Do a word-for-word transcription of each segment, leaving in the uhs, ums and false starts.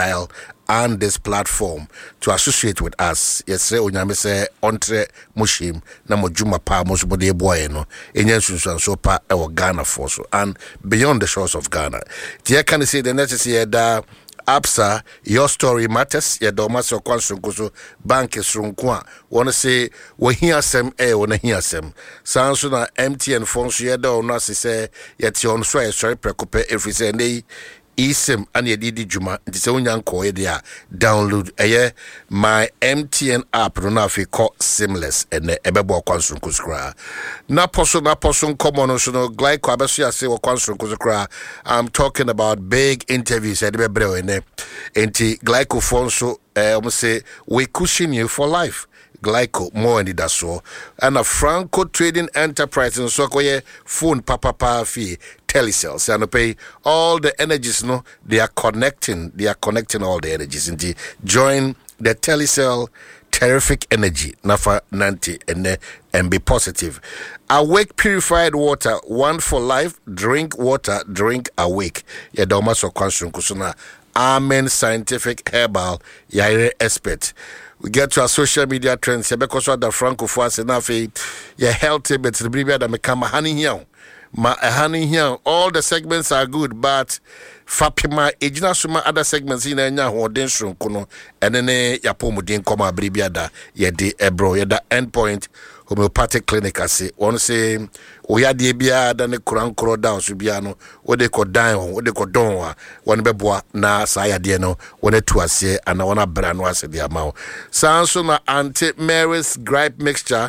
dial and this platform to associate with us. Yes, sir. Onyame say entre mushim na mojuma pa mosubo de boy no. Enyen sunsun so pa e wo Ghana for so and beyond the shores of Ghana. Tia can say the next year that Absa, your story matters. Ya do maso kwansunkuso bank srunkwa. Wanna say we hear some eh wanna hear some. Sanso na M T N phone so ya do na say yet on so sorry prekope every say Isem and ye didi juma nti se wonya nko ye dia download eye my M T N app no na fi call seamless ene ebebo kwanso nkuskra na poso na poso nkomo no so no glyco abeso ase wo kwanso nkuskra. I'm talking about big interviews e be brɛ ene enti glyco phone so eh um say we cushion you for life. Glyco more in the so and a Franco Trading Enterprise in Sokoye phone papa pa fee telecells and pay all the energies no they are connecting they are connecting all the energies into join the telecell terrific energy nafa ninety and and be positive. Awake purified water, one for life. Drink water, drink awake. Ya doma so kwansun kusuna Amen Scientific Herbal Yaire Expert. We get to our social media trends. Because what the Franco for us enough, you're healthy, but the baby that become a honey here. Ma a honey here. All the segments are good, but Fapima, Ejina Suma, other segments in Enya, who didn't shrunk, and then Yapomu didn't come a baby da, ye de ebro, ye da endpoint homeopathic clinic. I say, one say, we had the Bia, than the Kuran Kuro down, Subiano, what they could die on, what they could do, one beboa, na saya diano, one two I say, and I want to brand was the amount. Sansona Auntie Mary's gripe mixture.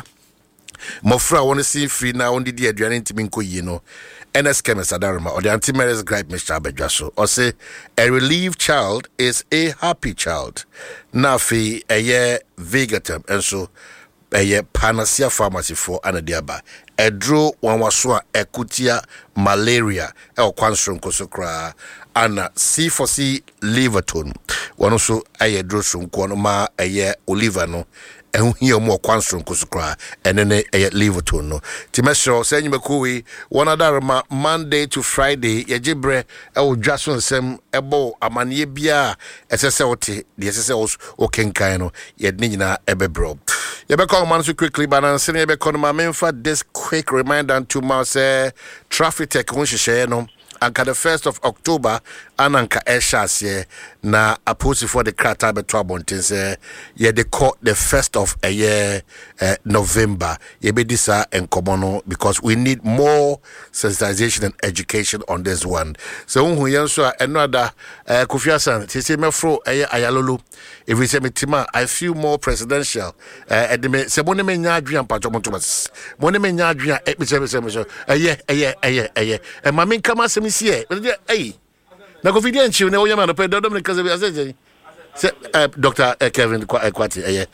Mofra want to see free now, only the adrenaline to Minko, you know. N S chemist Adarma or the Auntie Mary's gripe mixture Bejaso. Or say, a relieved child is a happy child. Nafi, a year vegatum, and so. Eye panacea pharmacy for anadiaba edro wanwaswa ekutia malaria e okwanso nkosokra ana C for C liverton wano so aye dro sonko no ma eye oliver no ehun hiyo mo kwanso nkosokra enene eye liverton no timesho say nyimekuwi one ma Monday to Friday ye gibre e odwaso nsem ebo amane bia esese wote de esese o kenkan no ye nyina ebebro. You be call man so quickly, but I'm saying you be call my main for this quick reminder to my say traffic tech when she share no. Anka the first of October, and anka Eshas ye na approach for the crata be trouble say ye they call the first of a year uh, November. Ye be this uh, and common because we need more sensitization and education on this one. So who yanswa another uh, Kufiasan, she say me fro aye ayalolo. If we say me tima, I feel more presidential. Uh, and me se money me nya adrian pato montomas. Money me nya adrian e me say me say aye aye aye aye. E ma me kama se me sie. Hey. Na confident chiu na oyama no pe dodom ne kaze bi say say Doctor Kevin Kwati eh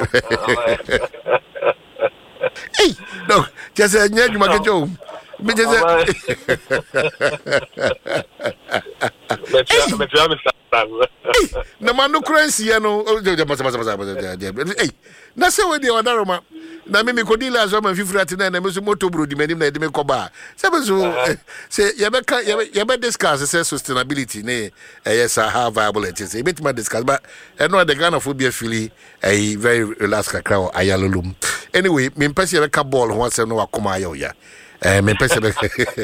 hey no just say nya djuma kejo me just say me try me start na manu currency ya no hey na say we dey odaroma na me me kodila aso ma fifurati na na me so moto bro di menim na de me koba say be so say ye be ye be discuss say sustainability ne yes how viable it is e bit ma discuss but e no the Ghana phobia feel a very relaxed kakra ayalolum anyway me pese ye be ka ball ho asem no akoma ayo ya eh me pese be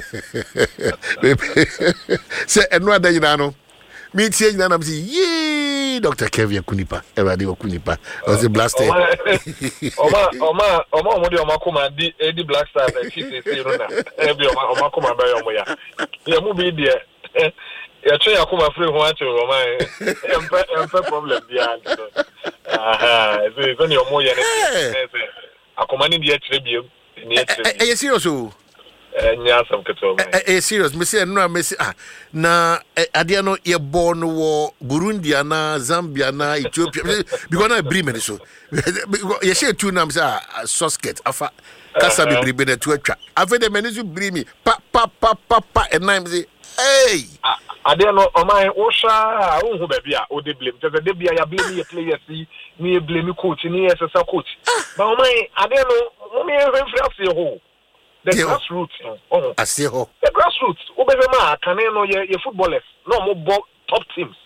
say e no adanyina no me tie nyina na me say yee Doctor Kevin Kunipa everybody Kunipa was a blaster oma oma oma omodi oma kuma di edi black star na chief say runa ebi oma oma kuma ba yo ya ya mu bi de ya twa ya kuma free ho acho oma empe empe problem dia aha so so ni omo ya ne akoma ni dia kire bi ni kire eh serious o nya some keto eh serious me say no me say ah na ade no ye born wo Burundi na Zambia na Ethiopia because na bri me so ye share two names ah sosket afa kasa be bri be na tu atwa afa de me so bri me pa pa pa pa pa and name say hey ade no o man wo sha wo hu ba bia o de blame just de bia ya blame ye players ni blame coach ni S S coach but o man ade no mo me reference ho the grassroots oh I see ho the grassroots obezema kaneno ye footballers no mo top teams